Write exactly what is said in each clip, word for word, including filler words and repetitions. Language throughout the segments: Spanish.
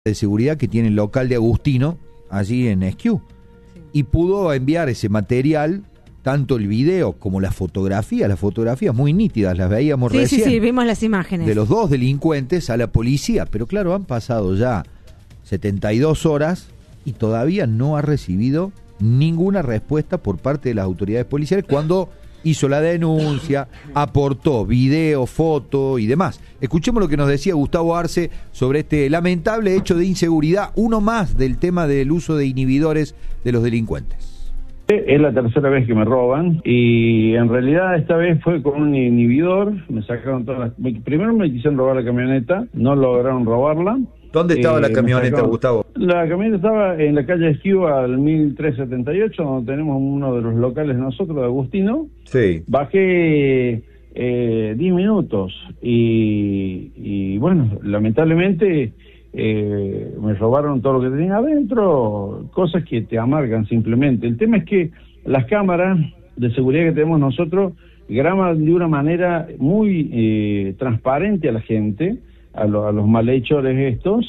de seguridad que tiene el local de Agustino allí en Esquiú, sí. Y pudo enviar ese material, tanto el video como la fotografía, las fotografías muy nítidas, las veíamos sí, recién. Sí, sí, vimos las imágenes. De los dos delincuentes a la policía, pero claro, han pasado ya setenta y dos horas y todavía no ha recibido ninguna respuesta por parte de las autoridades policiales cuando hizo la denuncia, aportó video, foto y demás. Escuchemos lo que nos decía Gustavo Arce sobre este lamentable hecho de inseguridad, uno más del tema del uso de inhibidores de los delincuentes. Es la tercera vez que me roban y en realidad esta vez fue con un inhibidor, me sacaron todas las... Primero me quisieron robar la camioneta, no lograron robarla. ¿Dónde estaba eh, la camioneta, sacaron... Gustavo? La camioneta estaba en la calle Esquiú al mil trescientos setenta y ocho, donde tenemos uno de los locales nosotros, de Agustino. Sí. Bajé eh, diez minutos y, y bueno, lamentablemente eh, me robaron todo lo que tenía adentro, cosas que te amargan simplemente. El tema es que las cámaras de seguridad que tenemos nosotros graban de una manera muy eh, transparente a la gente, a, lo, a los malhechores estos,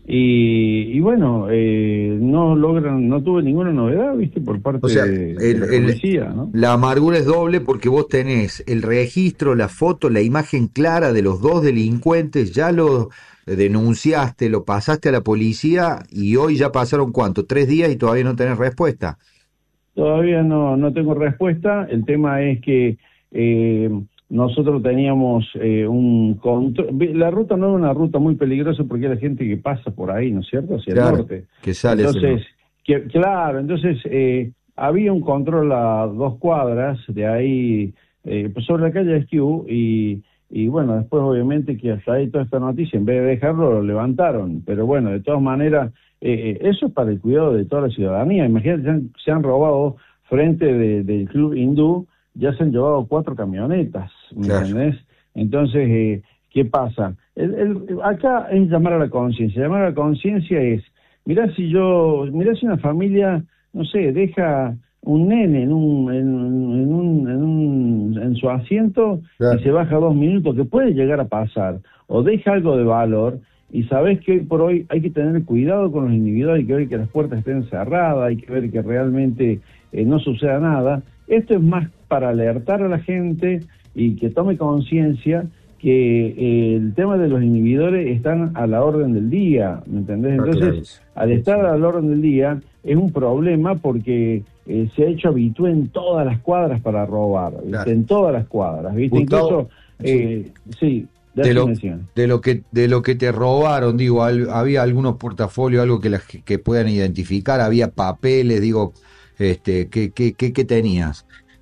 y, y bueno, eh, no logran, no tuve ninguna novedad, viste, por parte o sea, de, el, de la policía, el, ¿no? La amargura es doble porque vos tenés el registro, la foto, la imagen clara de los dos delincuentes, ya lo denunciaste, lo pasaste a la policía y hoy ya pasaron ¿cuánto? ¿Tres días y todavía no tenés respuesta? Todavía no, no tengo respuesta. El tema es que eh, nosotros teníamos eh, un control. La ruta no es una ruta muy peligrosa porque hay la gente que pasa por ahí, ¿no es cierto? Hacia claro, el norte. Que sale entonces, que, claro, entonces eh, había un control a dos cuadras de ahí, eh, pues sobre la calle de Esquiú, y, y bueno, después obviamente que hasta ahí toda esta noticia, en vez de dejarlo, lo levantaron. Pero bueno, de todas maneras, eh, eso es para el cuidado de toda la ciudadanía. Imagínate, se han, se han robado frente de, del Club Hindú, ya se han llevado cuatro camionetas, ¿me claro. entendés? Entonces, eh, ¿qué pasa? El, el, acá es llamar a la conciencia. Llamar a la conciencia es, mirá si yo, mirá si una familia, no sé, deja un nene en un, en, en un, en un, en su asiento claro. y se baja dos minutos, que puede llegar a pasar, o deja algo de valor, y sabés que hoy por hoy hay que tener cuidado con los inhibidores, hay que ver que las puertas estén cerradas, hay que ver que realmente eh, no suceda nada. Esto es más para alertar a la gente y que tome conciencia que eh, el tema de los inhibidores están a la orden del día, ¿me entendés? Entonces, al estar a la orden del día, es un problema porque eh, se ha hecho habitué en todas las cuadras para robar, claro. en todas las cuadras, ¿viste? Gustavo, incluso, eh, sí, de, de, lo, de lo que de lo que te robaron, digo, al, había algunos portafolios, algo que, las, que puedan identificar, había papeles, digo, este, ¿qué, qué, qué, qué tenías?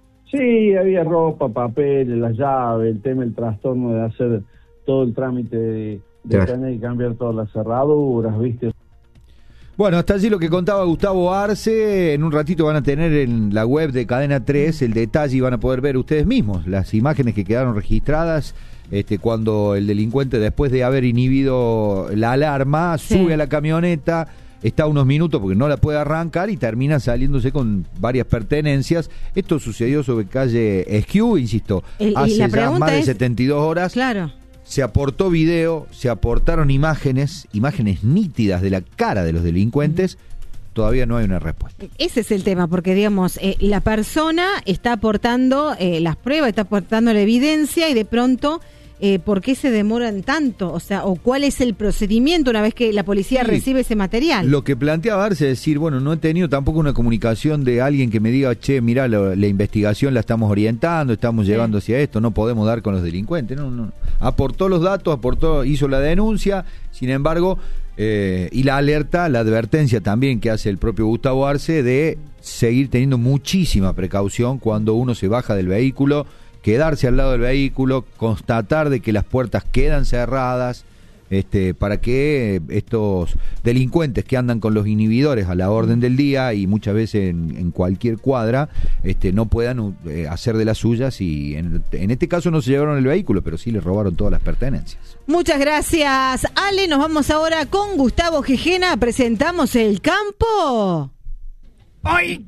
Sí, había ropa, papel, las llaves, el tema, el trastorno de hacer todo el trámite de, de claro. tener que cambiar todas las cerraduras, ¿viste? Bueno, hasta allí lo que contaba Gustavo Arce. En un ratito van a tener en la web de Cadena tres el detalle y van a poder ver ustedes mismos las imágenes que quedaron registradas este, cuando el delincuente, después de haber inhibido la alarma, sí. sube a la camioneta, está unos minutos porque no la puede arrancar y termina saliéndose con varias pertenencias. Esto sucedió sobre calle Esquiú, insisto, el, hace ya más de es, setenta y dos horas. Claro. Se aportó video, se aportaron imágenes, imágenes nítidas de la cara de los delincuentes. Todavía no hay una respuesta. Ese es el tema, porque digamos, eh, la persona está aportando eh, las pruebas, está aportando la evidencia y de pronto... Eh, ¿por qué se demoran tanto? O sea, o cuál es el procedimiento una vez que la policía sí, recibe ese material. Lo que planteaba Arce es decir, bueno, no he tenido tampoco una comunicación de alguien que me diga, che, mirá, lo, la investigación la estamos orientando, estamos sí. llevando hacia esto, no podemos dar con los delincuentes. No, no. Aportó los datos, aportó, hizo la denuncia, sin embargo, eh, y la alerta, la advertencia también que hace el propio Gustavo Arce de seguir teniendo muchísima precaución cuando uno se baja del vehículo, quedarse al lado del vehículo, constatar de que las puertas quedan cerradas, este, para que estos delincuentes que andan con los inhibidores a la orden del día y muchas veces en, en cualquier cuadra, este, no puedan eh, hacer de las suyas y en, en este caso no se llevaron el vehículo, pero sí les robaron todas las pertenencias. Muchas gracias, Ale. Nos vamos ahora con Gustavo Gijena. Presentamos El Campo Hoy.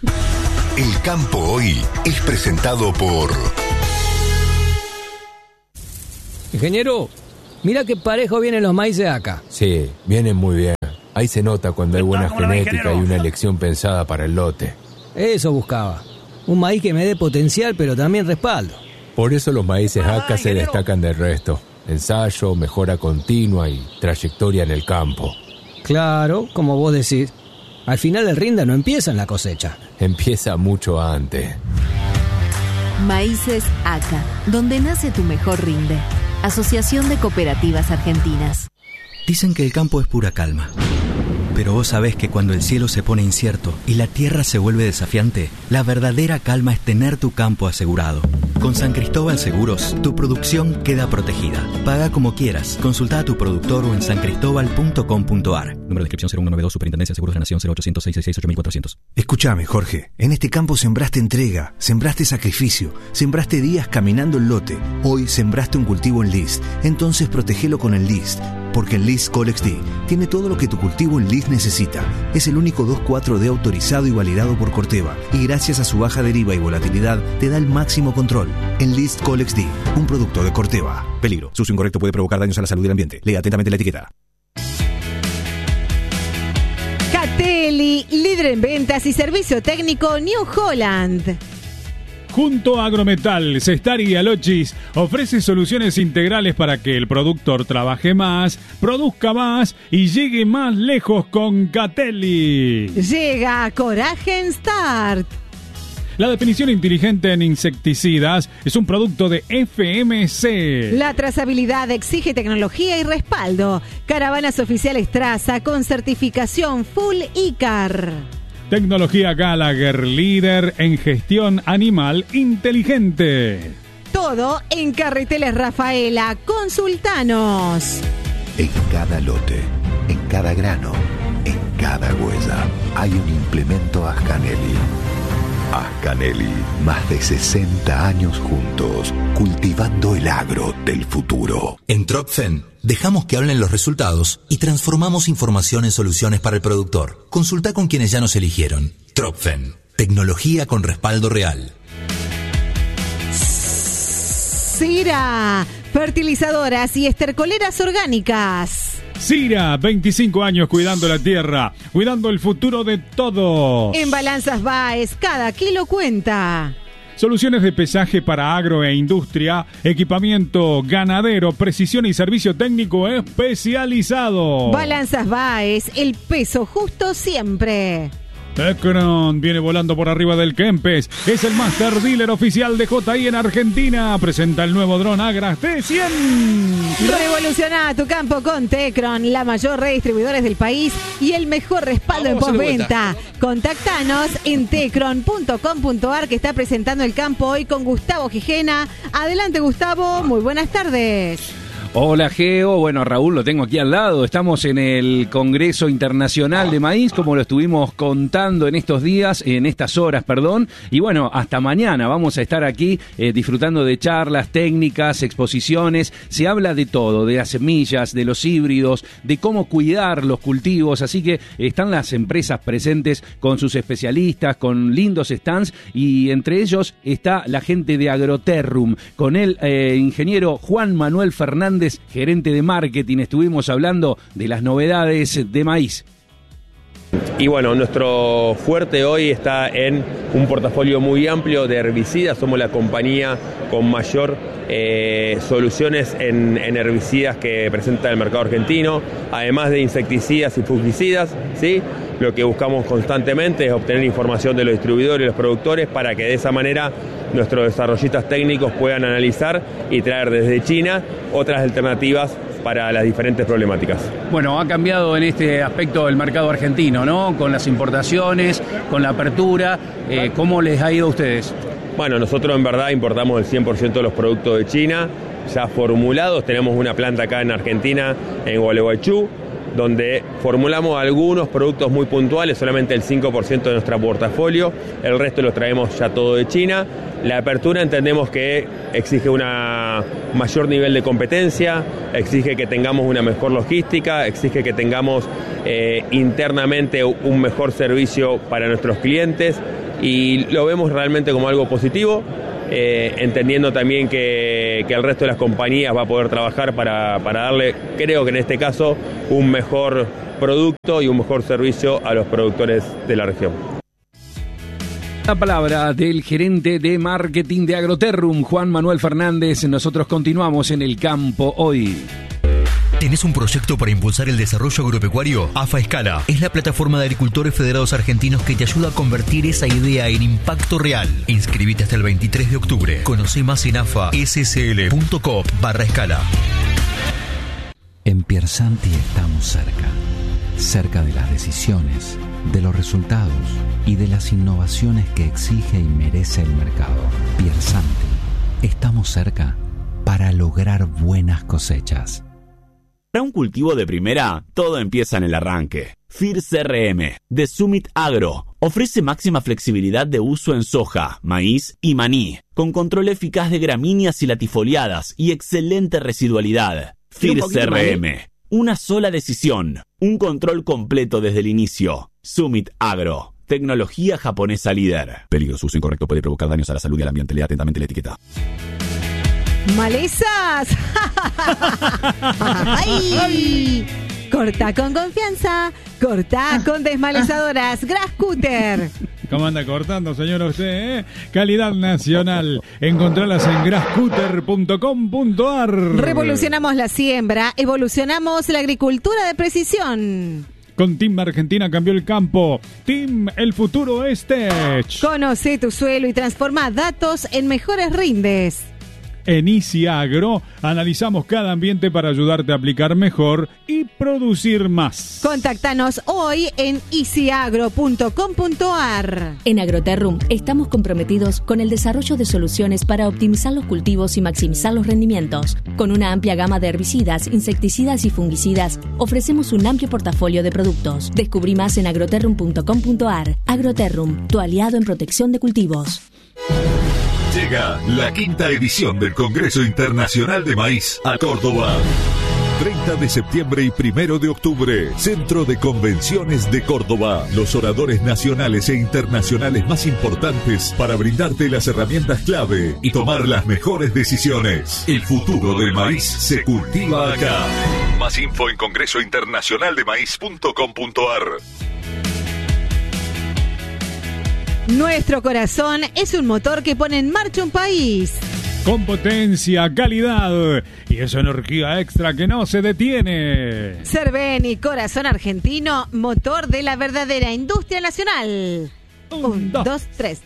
El Campo Hoy es presentado por... Ingeniero, Mirá qué parejo vienen los maíces acá. Sí, vienen muy bien. Ahí se nota cuando hay buena genética y una elección pensada para el lote. Eso buscaba. Un maíz que me dé potencial, pero también respaldo. Por eso los maíces A C A se destacan del resto. Ensayo, mejora continua y trayectoria en el campo. Claro, como vos decís. Al final el rinde no empieza en la cosecha. Empieza mucho antes. Maíces A C A, donde nace tu mejor rinde. Asociación de Cooperativas Argentinas. Dicen que el campo es pura calma. Pero vos sabés que cuando el cielo se pone incierto y la tierra se vuelve desafiante, la verdadera calma es tener tu campo asegurado. Con San Cristóbal Seguros, tu producción queda protegida. Paga como quieras. Consulta a tu productor o en san cristóbal punto com punto a r. Número de inscripción cero uno noventa y dos, Superintendencia de Seguros de la Nación, cero ochocientos, seiscientos sesenta y seis, ocho mil cuatrocientos. Escuchame, Jorge. En este campo sembraste entrega, sembraste sacrificio, sembraste días caminando el lote. Hoy sembraste un cultivo en List. Entonces protegelo con el List. Porque el List Colex D tiene todo lo que tu cultivo en List necesita. Es el único dos cuatro D autorizado y validado por Corteva. Y gracias a su baja deriva y volatilidad, te da el máximo control. En List Colex D, un producto de Corteva. Peligro. Su uso incorrecto puede provocar daños a la salud y el ambiente. Lea atentamente la etiqueta. Catelli, líder en ventas y servicio técnico New Holland. Junto a Agrometal, Cestari y Alochis ofrece soluciones integrales para que el productor trabaje más, produzca más y llegue más lejos con Catelli. Llega Coragen Start. La definición inteligente en insecticidas es un producto de F M C. La trazabilidad exige tecnología y respaldo. Caravanas oficiales Traza con certificación Full I C A R. Tecnología Gallagher, líder en gestión animal inteligente. Todo en Carreteles Rafaela. Consultanos. En cada lote, en cada grano, en cada huella, hay un implemento Ascanelli. Ascanelli, más de sesenta años juntos, cultivando el agro del futuro. En Tropfen, dejamos que hablen los resultados y transformamos información en soluciones para el productor. Consulta con quienes ya nos eligieron. Tropfen, tecnología con respaldo real. Sira, fertilizadoras y estercoleras orgánicas. Sira, veinticinco años cuidando la tierra, cuidando el futuro de todos. En Balanzas Baez, cada kilo cuenta. Soluciones de pesaje para agro e industria, equipamiento ganadero, precisión y servicio técnico especializado. Balanzas Baez, el peso justo siempre. Tecron viene volando por arriba del Kempes. Es el Master Dealer oficial de J I en Argentina. Presenta el nuevo dron Agra T cien. Revoluciona tu campo con Tecron, la mayor red de distribuidores del país y el mejor respaldo Vamos en postventa. Contactanos en tecron punto com punto a r que está presentando el campo hoy con Gustavo Gijena. Adelante, Gustavo. Muy buenas tardes. Hola, Geo. Bueno, Raúl, lo tengo aquí al lado. Estamos en el Congreso Internacional de Maíz, como lo estuvimos contando en estos días, en estas horas, perdón. Y bueno, hasta mañana vamos a estar aquí eh, disfrutando de charlas, técnicas, exposiciones. Se habla de todo, de las semillas, de los híbridos, de cómo cuidar los cultivos. Así que están las empresas presentes con sus especialistas, con lindos stands. Y entre ellos está la gente de Agroterrum, con el eh, ingeniero Juan Manuel Fernández, gerente de marketing. Estuvimos hablando de las novedades de maíz. Y bueno, nuestro fuerte hoy está en un portafolio muy amplio de herbicidas. Somos la compañía con mayor eh, soluciones en, en herbicidas que presenta el mercado argentino, además de insecticidas y fungicidas, ¿sí? Lo que buscamos constantemente es obtener información de los distribuidores y los productores para que de esa manera nuestros desarrollistas técnicos puedan analizar y traer desde China otras alternativas para las diferentes problemáticas. Bueno, ha cambiado en este aspecto el mercado argentino, ¿no? Con las importaciones, con la apertura, eh, ¿cómo les ha ido a ustedes? Bueno, nosotros en verdad importamos el cien por ciento de los productos de China, ya formulados. Tenemos una planta acá en Argentina, en Gualeguaychú, donde formulamos algunos productos muy puntuales, solamente el cinco por ciento de nuestro portafolio, el resto lo traemos ya todo de China. La apertura entendemos que exige un mayor nivel de competencia, exige que tengamos una mejor logística, exige que tengamos eh, internamente un mejor servicio para nuestros clientes y lo vemos realmente como algo positivo. eh, entendiendo también que, que el resto de las compañías va a poder trabajar para, para darle, creo que en este caso, un mejor producto y un mejor servicio a los productores de la región. La palabra del gerente de marketing de Agroterrum, Juan Manuel Fernández. Nosotros continuamos en el campo hoy. ¿Tenés un proyecto para impulsar el desarrollo agropecuario? AFA Escala es la plataforma de agricultores federados argentinos que te ayuda a convertir esa idea en impacto real. Inscribite hasta el veintitrés de octubre. Conoce más en afassl.co barra escala. En Piersanti estamos cerca. Cerca de las decisiones, de los resultados y de las innovaciones que exige y merece el mercado. Piersanti, estamos cerca para lograr buenas cosechas. Para un cultivo de primera, todo empieza en el arranque. F I R C R M, de Summit Agro, ofrece máxima flexibilidad de uso en soja, maíz y maní, con control eficaz de gramíneas y latifoliadas y excelente residualidad. F I R C R M, una sola decisión, un control completo desde el inicio. Summit Agro, tecnología japonesa líder. Peligro, su uso incorrecto puede provocar daños a la salud y al ambiente. Lea atentamente la etiqueta. ¡Malezas! ¡Ay! Corta con confianza, corta con desmalezadoras Grascutter. ¿Cómo anda cortando, señora, usted? Eh? Calidad nacional. Encontralas en grascutter punto com punto a r. Revolucionamos la siembra, evolucionamos la agricultura de precisión. Con Team Argentina cambió el campo. Team, el futuro es Tech. Conoce tu suelo y transforma datos en mejores rindes. En Easy Agro analizamos cada ambiente para ayudarte a aplicar mejor y producir más. Contáctanos hoy en easy agro punto com punto a r. En Agroterrum estamos comprometidos con el desarrollo de soluciones para optimizar los cultivos y maximizar los rendimientos. Con una amplia gama de herbicidas, insecticidas y fungicidas, ofrecemos un amplio portafolio de productos. Descubrí más en agroterrum punto com punto a r. Agroterrum, tu aliado en protección de cultivos. Llega la quinta edición del Congreso Internacional de Maíz a Córdoba. treinta de septiembre y primero de octubre, Centro de Convenciones de Córdoba. Los oradores nacionales e internacionales más importantes para brindarte las herramientas clave y tomar las mejores decisiones. El futuro del maíz se cultiva acá. Más info en congreso internacional de maíz punto com punto a r. Nuestro corazón es un motor que pone en marcha un país. Con potencia, calidad y esa energía extra que no se detiene. Cerveni, corazón argentino, motor de la verdadera industria nacional. Un, un dos, dos, tres.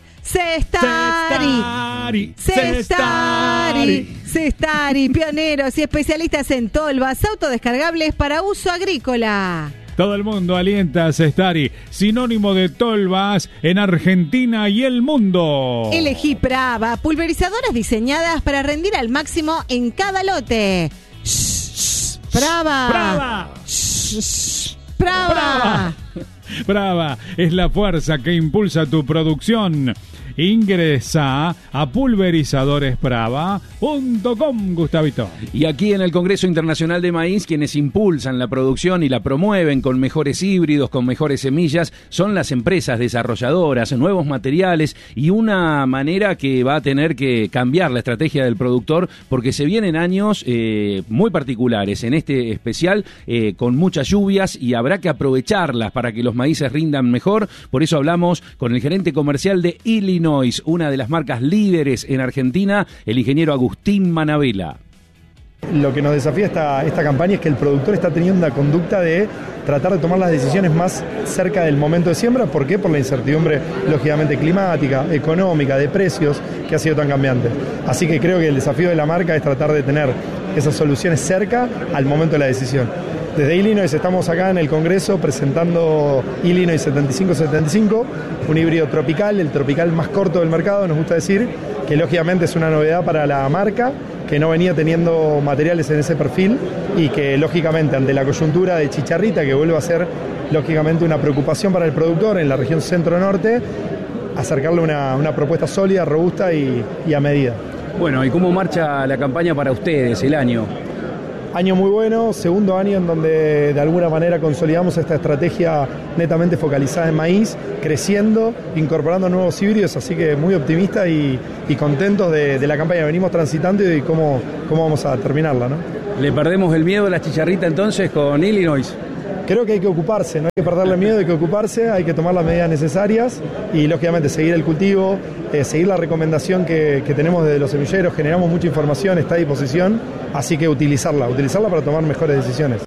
Cestari. Cestari. Cestari, pioneros y especialistas en tolvas autodescargables para uso agrícola. Todo el mundo alienta a Cestari, sinónimo de tolvas en Argentina y el mundo. Elegí Prava, pulverizadoras diseñadas para rendir al máximo en cada lote. Shh, shh, Prava. Prava. Shh, shh, Prava. Prava. Prava es la fuerza que impulsa tu producción. Ingresa a pulverizadores prava punto com, Gustavito. Y aquí en el Congreso Internacional de Maíz, quienes impulsan la producción y la promueven con mejores híbridos, con mejores semillas, son las empresas desarrolladoras, nuevos materiales y una manera que va a tener que cambiar la estrategia del productor, porque se vienen años eh, muy particulares, en este especial eh, con muchas lluvias, y habrá que aprovecharlas para que los maíces rindan mejor. Por eso hablamos con el gerente comercial de Illinois, una de las marcas líderes en Argentina, el ingeniero Agustín Manabela. Lo que nos desafía esta, esta campaña es que el productor está teniendo una conducta de tratar de tomar las decisiones más cerca del momento de siembra. ¿Por qué? Por la incertidumbre, lógicamente, climática, económica, de precios, que ha sido tan cambiante. Así que creo que el desafío de la marca es tratar de tener esas soluciones cerca al momento de la decisión. Desde Illinois estamos acá en el Congreso presentando Illinois setenta y cinco setenta y cinco, un híbrido tropical, el tropical más corto del mercado, nos gusta decir, que lógicamente es una novedad para la marca, que no venía teniendo materiales en ese perfil y que lógicamente ante la coyuntura de chicharrita, que vuelve a ser lógicamente una preocupación para el productor en la región centro-norte, acercarle una, una propuesta sólida, robusta y, y a medida. Bueno, ¿y cómo marcha la campaña para ustedes el año? año muy bueno, segundo año en donde de alguna manera consolidamos esta estrategia netamente focalizada en maíz, creciendo, incorporando nuevos híbridos, así que muy optimista y, y contentos de, de la campaña que venimos transitando y de cómo, cómo vamos a terminarla, ¿no? ¿Le perdemos el miedo a la chicharrita entonces con Illinois? Creo que hay que ocuparse, no hay que perderle miedo, hay que ocuparse, hay que tomar las medidas necesarias y lógicamente seguir el cultivo, eh, seguir la recomendación que, que tenemos desde los semilleros, generamos mucha información, está a disposición, así que utilizarla, utilizarla para tomar mejores decisiones.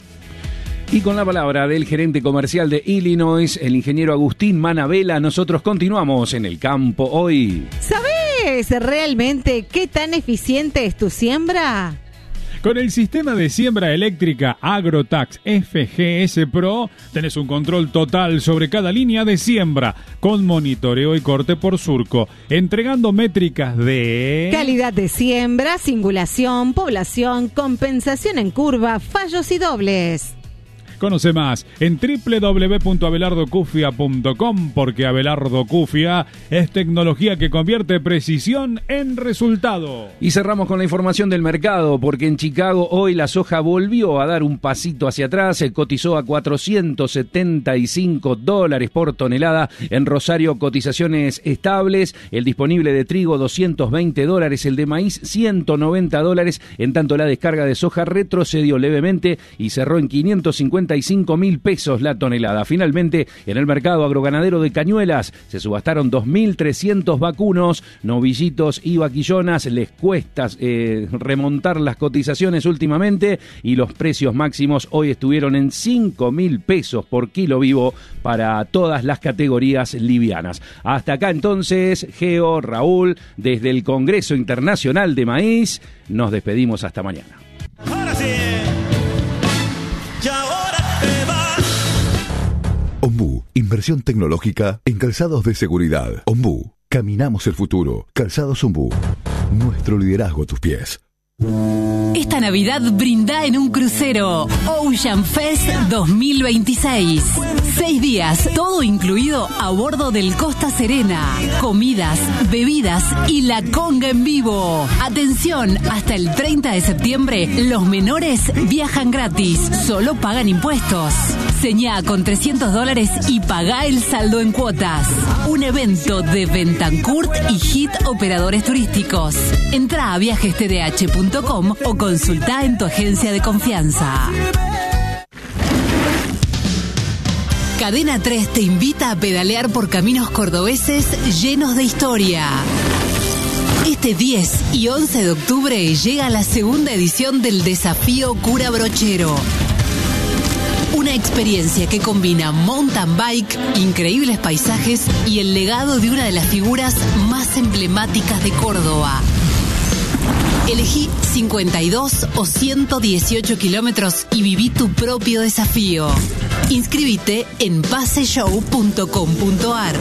Y con la palabra del gerente comercial de Illinois, el ingeniero Agustín Manabela, nosotros continuamos en el campo hoy. ¿Sabes realmente qué tan eficiente es tu siembra? Con el sistema de siembra eléctrica Agrotax F G S Pro tenés un control total sobre cada línea de siembra, con monitoreo y corte por surco, entregando métricas de calidad de siembra, singulación, población, compensación en curva, fallos y dobles. Conoce más en doble u doble u doble u punto abelardo cufia punto com, porque Abelardo Cufia es tecnología que convierte precisión en resultado. Y cerramos con la información del mercado, porque en Chicago hoy la soja volvió a dar un pasito hacia atrás, se cotizó a cuatrocientos setenta y cinco dólares por tonelada. En Rosario, cotizaciones estables, el disponible de trigo doscientos veinte dólares, el de maíz ciento noventa dólares, en tanto la descarga de soja retrocedió levemente y cerró en quinientos cincuenta y cinco mil pesos la tonelada. Finalmente, en el mercado agroganadero de Cañuelas se subastaron dos mil trescientos vacunos, novillitos y vaquillonas. Les cuesta eh, remontar las cotizaciones últimamente y los precios máximos hoy estuvieron en cinco mil pesos por kilo vivo para todas las categorías livianas. Hasta acá entonces, Geo, Raúl, desde el Congreso Internacional de Maíz, nos despedimos hasta mañana. Ahora sí. Y ahora Ombú, inversión tecnológica en calzados de seguridad. Ombú, caminamos el futuro. Calzados Ombú, nuestro liderazgo a tus pies. Esta Navidad brinda en un crucero Ocean Fest dos mil veintiséis. Seis días, todo incluido a bordo del Costa Serena. Comidas, bebidas y la conga en vivo. Atención, hasta el treinta de septiembre los menores viajan gratis, solo pagan impuestos. Señá con trescientos dólares y pagá el saldo en cuotas. Un evento de Bentancourt y Hit Operadores Turísticos. Entrá a viajes t d h punto com o consultá en tu agencia de confianza. Cadena tres te invita a pedalear por caminos cordobeses llenos de historia. Este diez y once de octubre llega la segunda edición del Desafío Cura Brochero. Una experiencia que combina mountain bike, increíbles paisajes y el legado de una de las figuras más emblemáticas de Córdoba. Elegí cincuenta y dos o ciento dieciocho kilómetros y viví tu propio desafío. Inscríbete en paseshow punto com punto a r.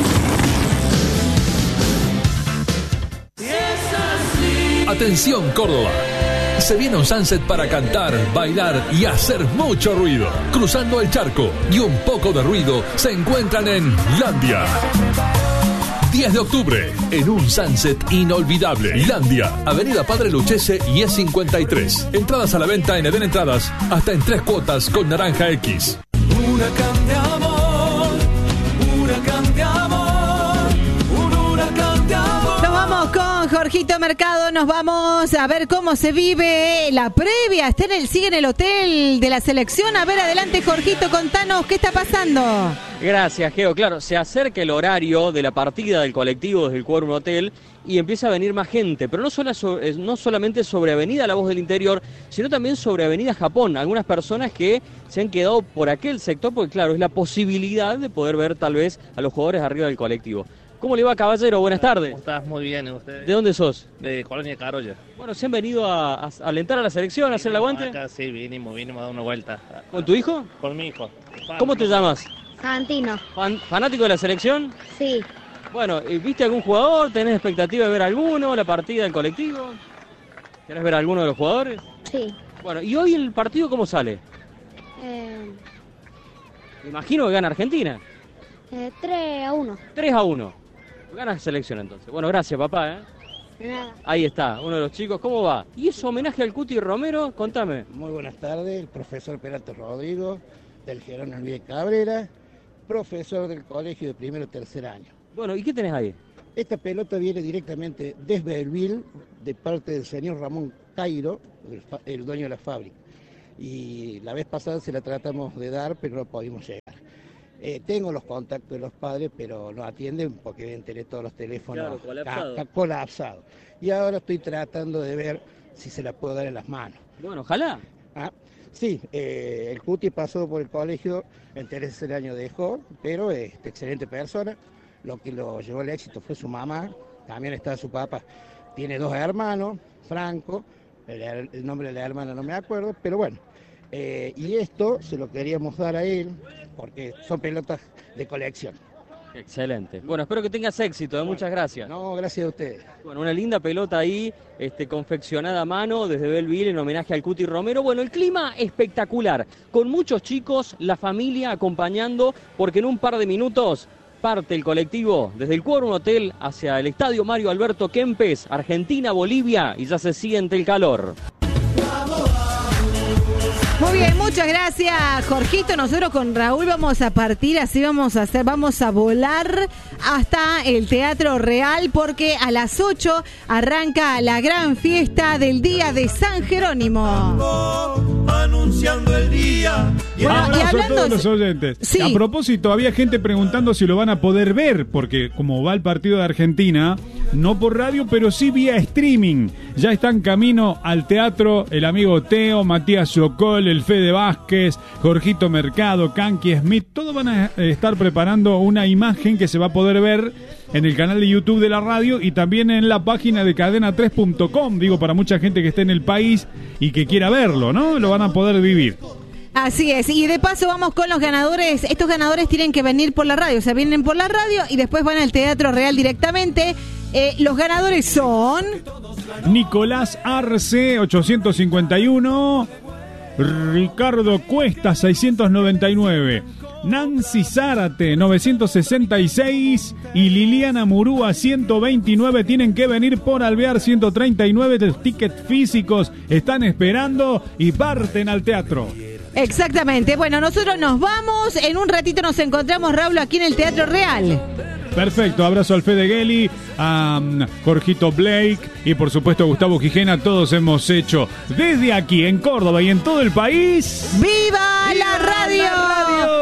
Atención Córdoba. Se viene un sunset para cantar, bailar y hacer mucho ruido. Cruzando el charco y un poco de ruido se encuentran en Landia. diez de octubre, en un sunset inolvidable. Landia, Avenida Padre Lucchese y E cincuenta y tres. Entradas a la venta en Eden Entradas, hasta en tres cuotas con Naranja X. Huracán de amor, huracán de amor, un huracán de amor. Nos vamos con Jorgito Mercado, nos vamos a ver cómo se vive la previa. Está en el, sigue en el hotel de la selección. A ver, adelante Jorgito, contanos qué está pasando. Gracias, Geo. Claro, se acerca el horario de la partida del colectivo desde el Quórum Hotel y empieza a venir más gente, pero no, solo sobre, no solamente sobre Avenida La Voz del Interior, sino también sobre Avenida Japón. Algunas personas que se han quedado por aquel sector, porque claro, es la posibilidad de poder ver tal vez a los jugadores arriba del colectivo. ¿Cómo le va, caballero? Buenas tardes. ¿Cómo estás? Muy bien, ¿y usted? ¿De dónde sos? De Colonia de Carolla. Bueno, ¿se han venido a, a alentar a la selección, a hacer el aguante? Acá sí, vinimos, vinimos a dar una vuelta. ¿Con tu hijo? Con mi hijo. ¿Cómo te llamas? Santino. ¿Fan, ¿Fanático de la selección? Sí. Bueno, ¿viste algún jugador? ¿Tenés expectativa de ver alguno? ¿La partida del colectivo? ¿Querés ver a alguno de los jugadores? Sí. Bueno, ¿y hoy el partido cómo sale? Eh, Me imagino que gana Argentina. eh, tres a uno. tres a uno. Gana la selección entonces. Bueno, gracias papá, ¿eh? Ahí está, uno de los chicos. ¿Cómo va? ¿Y es homenaje al Cuti Romero? Contame. Muy buenas tardes, el profesor Perato Rodrigo, del Jerónimo Luis Cabrera, profesor del colegio de primero y tercer año. Bueno, ¿y qué tenés ahí? Esta pelota viene directamente desde Belleville, de parte del señor Ramón Cairo, el, fa- el dueño de la fábrica. Y la vez pasada se la tratamos de dar, pero no pudimos llegar. Eh, tengo los contactos de los padres, pero no atienden porque deben tener todos los teléfonos Claro, colapsado. ca- ca- colapsados. Y ahora estoy tratando de ver si se la puedo dar en las manos. Bueno, ojalá. Ah, sí, eh, el Cuti pasó por el colegio, en tercer año dejó, pero es este, excelente persona. Lo que lo llevó al éxito fue su mamá, también está su papá. Tiene dos hermanos, Franco, el, el nombre de la hermana no me acuerdo, pero bueno. Eh, y esto se lo queríamos dar a él, porque son pelotas de colección. Excelente. Bueno, espero que tengas éxito, ¿eh? Muchas gracias. No, gracias a ustedes. Bueno, una linda pelota ahí, este, confeccionada a mano desde Belleville en homenaje al Cuti Romero. Bueno, el clima espectacular, con muchos chicos, la familia acompañando, porque en un par de minutos parte el colectivo desde el Quórum Hotel hacia el Estadio Mario Alberto Kempes, Argentina, Bolivia, y ya se siente el calor. Muy bien, muchas gracias, Jorgito. Nosotros con Raúl vamos a partir, así vamos a hacer, vamos a volar hasta el Teatro Real, porque a las ocho arranca la gran fiesta del Día de San Jerónimo. Anunciando el día. Bueno, Abrazo y hablando- a todos los oyentes. Sí. A propósito, había gente preguntando si lo van a poder ver, porque como va el partido de Argentina, no por radio, pero sí vía streaming. Ya están camino al teatro el amigo Teo, Matías Sokol, el Fede Vázquez, Jorgito Mercado, Kanki Smith. Todos van a eh, estar preparando una imagen que se va a poder ver en el canal de YouTube de la radio y también en la página de cadena tres punto com. Digo, para mucha gente que esté en el país y que quiera verlo, ¿no? Lo van a poder vivir. Así es, y de paso vamos con los ganadores. Estos ganadores tienen que venir por la radio, o sea, vienen por la radio y después van al Teatro Real directamente. Eh, los ganadores son... Nicolás Arce, ochocientos cincuenta y uno. Ricardo Cuesta, seiscientos noventa y nueve. Nancy Zárate, novecientos sesenta y seis. Y Liliana Murúa, ciento veintinueve. Tienen que venir por Alvear, ciento treinta y nueve. Los tickets físicos están esperando y parten al teatro. Exactamente, bueno, nosotros nos vamos. En un ratito nos encontramos, Raúl, aquí en el Teatro Real. Perfecto, abrazo al Fede Gelli, a um, Jorgito Blake y por supuesto a Gustavo Gijena. Todos hemos hecho desde aquí en Córdoba y en todo el país. ¡Viva, ¡Viva la radio! La radio!